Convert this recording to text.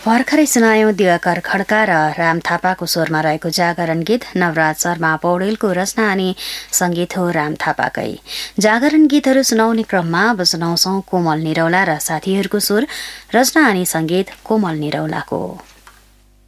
भर्खरै सुनायौं दिवाकर खड्का र राम थापाको स्वरमा रहेको जागरण गीत। नवराज शर्मा पौडेलको रचना अनि संगीत हो राम थापाकै। जागरण गीतहरू सुनाउने क्रममा अब सुनाउँछौं कोमल निरौला र साथीहरूको स्वर, रचना अनि संगीत कोमल निरौलाको।